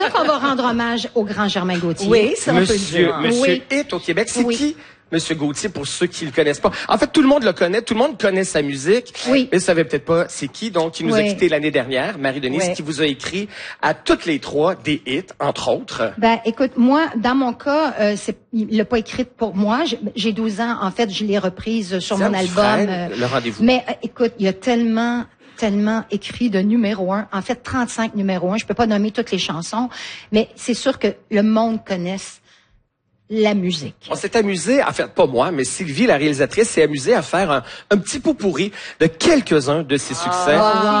On va rendre hommage au grand Germain Gauthier. Oui, ça on peut le Monsieur dire. Oui. Hit au Québec, c'est Oui. qui? Monsieur Gauthier, pour ceux qui le connaissent pas. En fait, tout le monde le connaît, tout le monde connaît sa musique, Oui. mais savait peut-être pas c'est qui. Donc, il nous a Oui. quittés l'année dernière, Marie-Denise, Oui. qui vous a écrit à toutes les trois des hits, entre autres. Ben, écoute, moi, dans mon cas, il l'a pas écrite pour moi. J'ai 12 ans. En fait, je l'ai reprise sur mon Sam album. Dufresne, le rendez-vous. Mais écoute, il y a tellement écrit de numéro 1. En fait, 35 numéro 1. Je peux pas nommer toutes les chansons, mais c'est sûr que le monde connaisse la musique. On s'est amusé, en fait, pas moi, mais Sylvie, la réalisatrice, s'est amusée à faire un petit pot pourri de quelques-uns de ses succès. Wow.